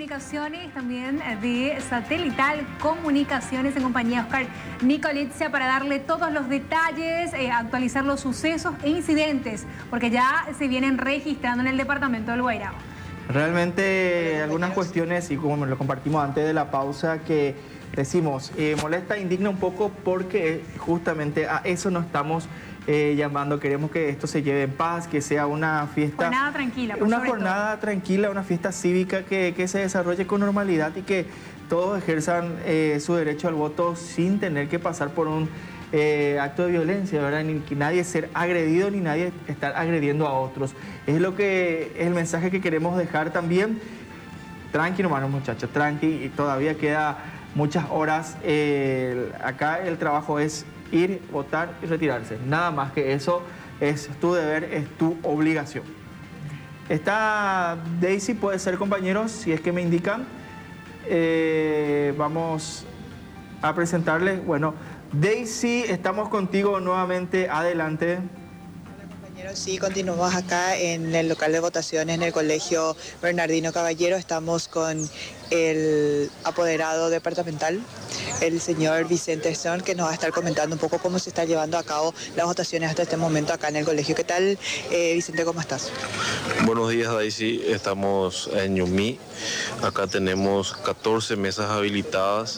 Comunicaciones, también de Satelital Comunicaciones, en compañía de Oscar Nicolizia, para darle todos los detalles, actualizar los sucesos e incidentes, porque ya se vienen registrando en el departamento del Guairao. Realmente algunas cuestiones, y como lo compartimos antes de la pausa, que decimos, molesta, indigna un poco, porque justamente a eso no estamos llamando. Queremos que esto se lleve en paz, que sea una fiesta... Jornada tranquila, por una sobre jornada todo. Tranquila, una fiesta cívica que se desarrolle con normalidad y que todos ejerzan su derecho al voto sin tener que pasar por un acto de violencia, ¿verdad? Ni que nadie ser agredido ni nadie estar agrediendo a otros. Es el mensaje que queremos dejar también. Tranqui, hermanos, muchachos, tranqui, y todavía queda muchas horas. Acá el trabajo es ir, votar y retirarse. Nada más que eso, es tu deber, es tu obligación. Está Daisy, puede ser, compañeros, si es que me indican. Vamos a presentarles. Bueno, Daisy, estamos contigo nuevamente. Adelante. Sí, continuamos acá en el local de votaciones en el Colegio Bernardino Caballero. Estamos con el apoderado departamental, el señor Vicente Son, que nos va a estar comentando un poco cómo se está llevando a cabo las votaciones hasta este momento acá en el colegio. ¿Qué tal, Vicente? ¿Cómo estás? Buenos días, Daisy. Estamos en Ñumí. Acá tenemos 14 mesas habilitadas,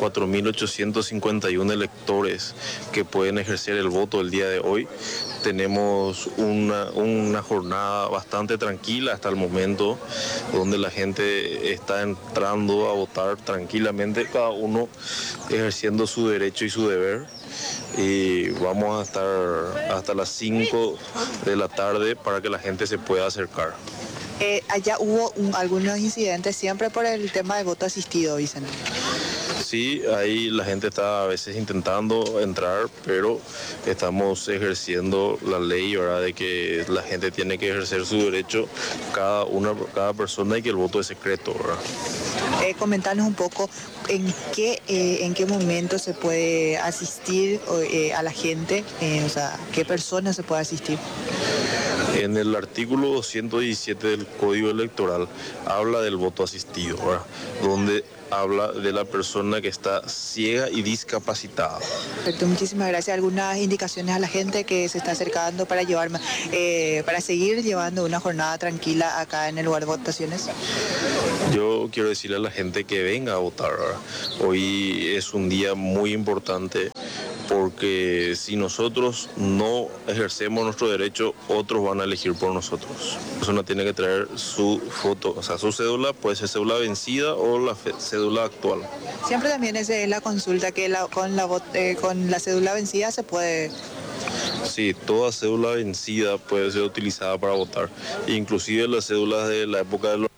4.851 electores que pueden ejercer el voto el día de hoy. Tenemos una jornada bastante tranquila hasta el momento, donde la gente está entrando a votar tranquilamente, cada uno ejerciendo su derecho y su deber. Y vamos a estar hasta las 5 de la tarde para que la gente se pueda acercar. Allá hubo algunos incidentes siempre por el tema del voto asistido, Vicente. Sí, ahí la gente está a veces intentando entrar, pero estamos ejerciendo la ley, ¿verdad?, de que la gente tiene que ejercer su derecho, cada persona, y que el voto es secreto, ¿verdad? Comentanos un poco en qué momento se puede asistir a la gente, o sea, qué personas se puede asistir. En el artículo 217 del Código Electoral habla del voto asistido, ¿verdad?, donde habla de la persona que está ciega y discapacitada. Perfecto, muchísimas gracias. ¿Algunas indicaciones a la gente que se está acercando para para seguir llevando una jornada tranquila acá en el lugar de votaciones? Yo quiero decirle a la gente que venga a votar, ¿verdad? Hoy es un día muy importante, porque si nosotros no ejercemos nuestro derecho, otros van a elegir por nosotros. La persona tiene que traer su foto, o sea, su cédula, puede ser cédula vencida o la cédula actual. Siempre también esa es la consulta, que con la cédula vencida se puede... Sí, toda cédula vencida puede ser utilizada para votar, inclusive las cédulas de la época de los